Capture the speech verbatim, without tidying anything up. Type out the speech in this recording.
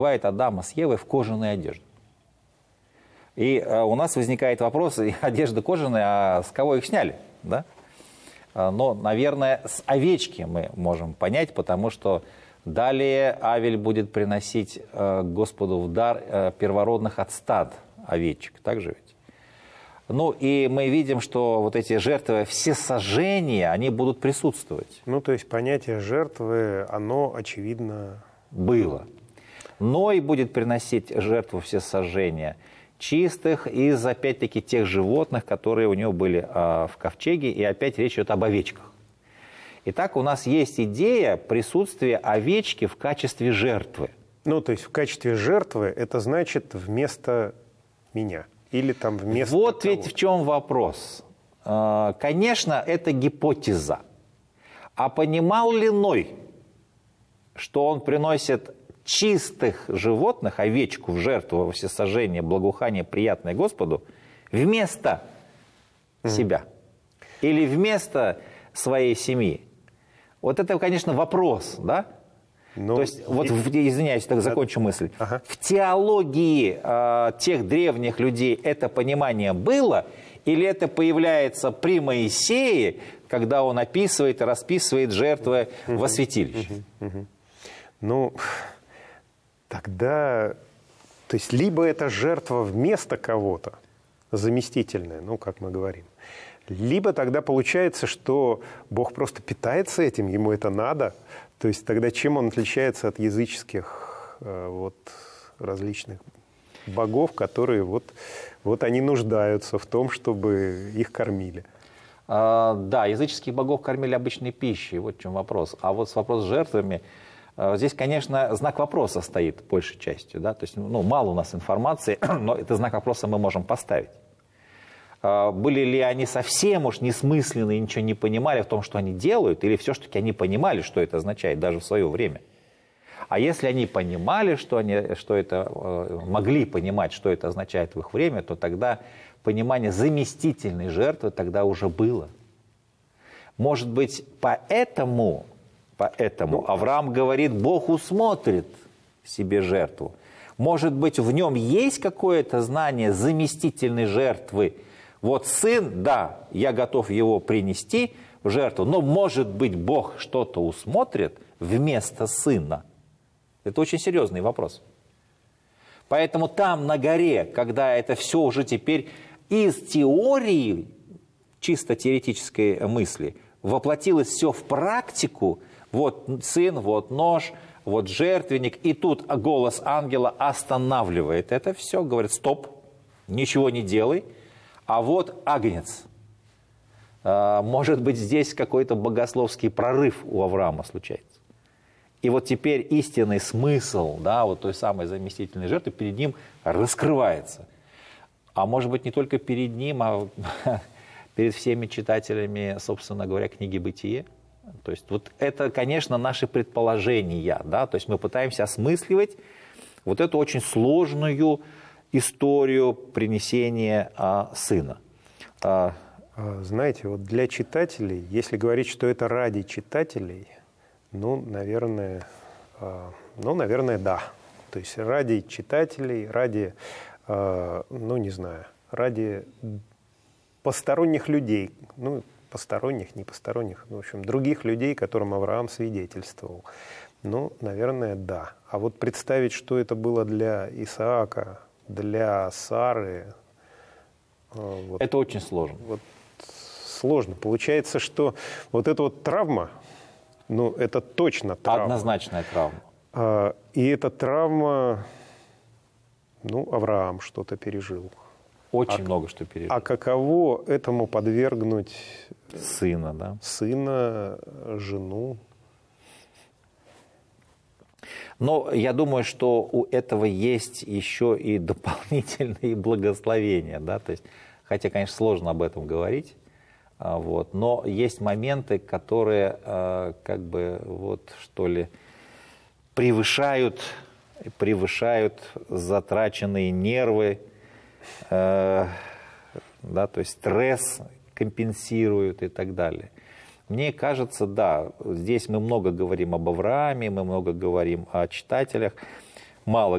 Бывает Адама с Евой в кожаной одежде. И э, у нас возникает вопрос, одежда кожаная, а с кого их сняли? Да? Но, наверное, с овечки мы можем понять, потому что далее Авель будет приносить э, Господу в дар э, первородных от стад овечек. Так же ведь? Ну и мы видим, что вот эти жертвы всесожжения, они будут присутствовать. Ну то есть понятие жертвы, оно очевидно... Было. Ной будет приносить жертву всесожжения чистых из, опять-таки, тех животных, которые у него были э, в ковчеге, и опять речь идет об овечках. Итак, у нас есть идея присутствия овечки в качестве жертвы. Ну, то есть в качестве жертвы это значит вместо меня или там вместо Вот того. ведь в чем вопрос. Э, конечно, это гипотеза. А понимал ли Ной, что он приносит чистых животных, овечку в жертву во всесожжение, благоухание, приятное Господу, вместо mm. себя или вместо своей семьи? Вот это, конечно, вопрос, да? Ну, То есть, вот, и... извиняюсь, так закончу мысль. Ага. В теологии э, тех древних людей это понимание было, или это появляется при Моисее, когда он описывает и расписывает жертвы mm-hmm. во святилище? Mm-hmm. Mm-hmm. Ну... Тогда, то есть, либо это жертва вместо кого-то, заместительная, ну, как мы говорим, либо тогда получается, что Бог просто питается этим, ему это надо. То есть тогда чем он отличается от языческих э, вот, различных богов, которые вот, вот они нуждаются в том, чтобы их кормили? А, да, языческих богов кормили обычной пищей, вот в чем вопрос. А вот с вопрос с жертвами... Здесь, конечно, знак вопроса стоит большей частью. Да? То есть, ну, мало у нас информации, но этот знак вопроса мы можем поставить. Были ли они совсем уж несмысленные, ничего не понимали в том, что они делают, или все-таки они понимали, что это означает, даже в свое время? А если они понимали, что, они, что это, могли понимать, что это означает в их время, то тогда понимание заместительной жертвы тогда уже было. Может быть, поэтому... Поэтому Авраам говорит, Бог усмотрит себе жертву. Может быть, в нем есть какое-то знание заместительной жертвы. Вот сын, да, я готов его принести в жертву, но, может быть, Бог что-то усмотрит вместо сына. Это очень серьезный вопрос. Поэтому там, на горе, когда это все уже теперь из теории, чисто теоретической мысли, воплотилось все в практику, вот сын, вот нож, вот жертвенник. И тут голос ангела останавливает это все. Говорит, стоп, ничего не делай. А вот агнец. Может быть, здесь какой-то богословский прорыв у Авраама случается. И вот теперь истинный смысл, да, вот той самой заместительной жертвы перед ним раскрывается. А может быть, не только перед ним, а перед всеми читателями, собственно говоря, книги «Бытие». То есть вот это, конечно, наши предположения, да, то есть мы пытаемся осмысливать вот эту очень сложную историю принесения а, сына. А, Знаете, вот для читателей, если говорить, что это ради читателей, ну, наверное, ну, наверное, да. То есть ради читателей, ради, ну, не знаю, ради посторонних людей, ну, посторонних, не посторонних, в общем, других людей, которым Авраам свидетельствовал. Ну, наверное, да. А вот представить, что это было для Исаака, для Сары... Вот, это очень сложно. Вот, сложно. Получается, что вот эта вот травма, ну, это точно травма. Однозначная травма. А, и эта травма, ну, Авраам что-то пережил. Очень а, много что пережил. А каково этому подвергнуть сына, да? Сына, жену? Но я думаю, что у этого есть еще и дополнительные благословения, да, то есть, хотя, конечно, сложно об этом говорить, вот, но есть моменты, которые, как бы, вот, что ли, превышают, превышают затраченные нервы, да, то есть стресс компенсируют и так далее. Мне кажется, да, здесь мы много говорим об Аврааме, мы много говорим о читателях, мало